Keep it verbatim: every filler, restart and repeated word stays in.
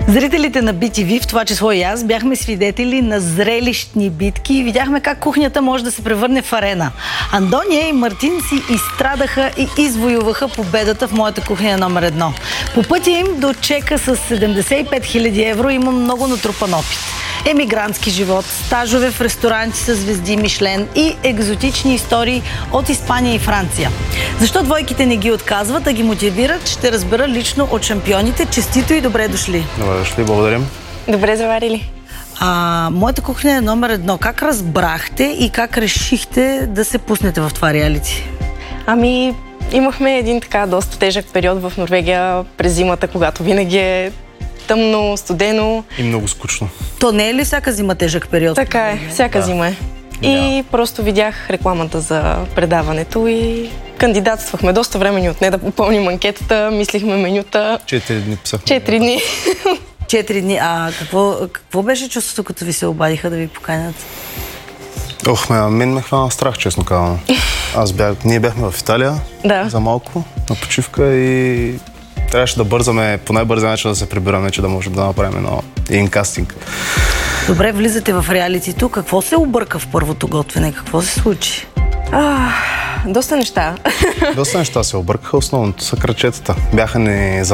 Зрителите на би ти ви, в това число и аз, бяхме свидетели на зрелищни битки и видяхме как кухнята може да се превърне в арена. Андония и Мартин си изстрадаха и извоюваха победата в моята кухня номер едно. По пътя им до чека с седемдесет и пет хиляди евро има много натрупан опит. Емигрантски живот, стажове в ресторанти с звезди Мишлен и екзотични истории от Испания и Франция. Защо двойките не ги отказват, а ги мотивират, ще разбера лично от шампионите. Честито и добре дошли. Добре дошли, благодарим. Добре заварили. А, моята кухня е номер едно. Как разбрахте и как решихте да се пуснете в това реалити? Ами, имахме един така доста тежък период в Норвегия през зимата, когато винаги е тъмно, студено. И много скучно. То не е ли всяка зима тежък период? Така е, всяка да. зима е. И да. Просто видях рекламата за предаването и кандидатствахме. Доста време ни отне да попълним анкетата, мислихме менюта. Четири дни писахме. Четири дни. Четири дни. А какво, какво беше чувството, като ви се обадиха да ви поканят? Ох, ме, мен ме хвана страх, честно казвам. Аз бях, ние бяхме в Италия да. за малко, на почивка и трябваше да бързаме, по най-бързия начин да се прибираме, че да можем да направим едно, един кастинг. Добре, влизате в реалитито. Какво се обърка в първото готвене? Какво се случи? А, доста неща. Доста неща се объркаха, основното са крачетата. Бяха ни